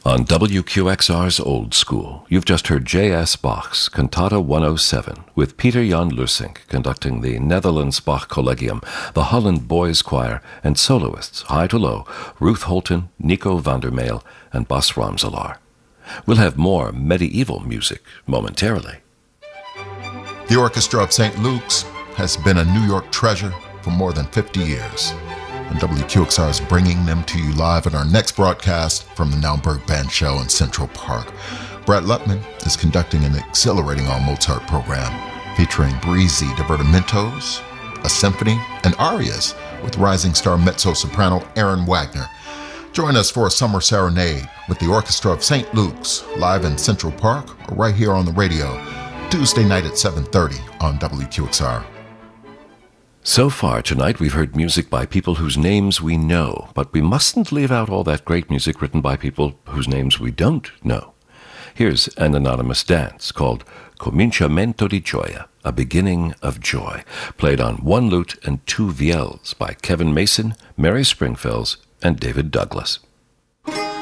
On WQXR's Old School, you've just heard J.S. Bach's Cantata 107 with Peter Jan Lusink conducting the Netherlands Bach Collegium, the Holland Boys Choir, and soloists, high to low, Ruth Holton, Nico van der Meel, and Bas Ramselaar. We'll have more medieval music momentarily. The Orchestra of St. Luke's has been a New York treasure for more than 50 years. And WQXR is bringing them to you live in our next broadcast from the Naumburg Band Show in Central Park. Brett Lutman is conducting an exhilarating all-Mozart program featuring breezy divertimentos, a symphony, and arias with rising star mezzo-soprano Aaron Wagner. Join us for a summer serenade with the Orchestra of St. Luke's live in Central Park or right here on the radio, Tuesday night at 7:30 on WQXR. So far tonight we've heard music by people whose names we know, but we mustn't leave out all that great music written by people whose names we don't know. Here's an anonymous dance called Cominciamento di Gioia, a beginning of joy, played on one lute and two viels by Kevin Mason, Mary Springfells, and David Douglas.